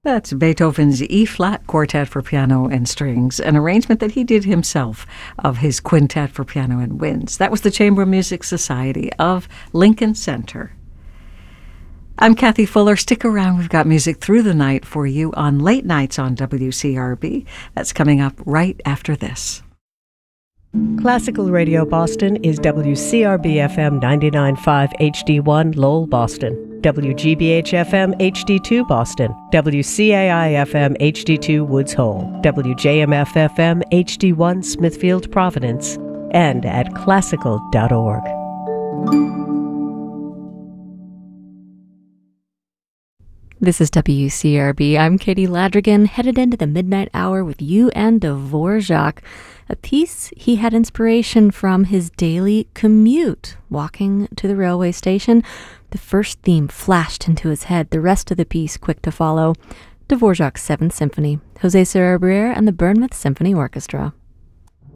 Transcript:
That's Beethoven's E-flat Quartet for piano and strings, an arrangement that he did himself of his Quintet for piano and winds. That was the Chamber Music Society of Lincoln Center. I'm Kathy Fuller. Stick around. We've got music through the night for you on Late Nights on WCRB. That's coming up right after this. Classical Radio Boston is WCRB-FM 99.5 HD1 Lowell, Boston, WGBH-FM HD2 Boston, WCAI-FM HD2 Woods Hole, WJMF-FM HD1 Smithfield, Providence, and at classical.org. This is WCRB. I'm Katie Ladrigan, headed into the midnight hour with you and Dvorak, a piece he had inspiration from his daily commute, walking to the railway station. The first theme flashed into his head, the rest of the piece quick to follow. Dvorak's Seventh Symphony, José Serra Brea and the Bournemouth Symphony Orchestra.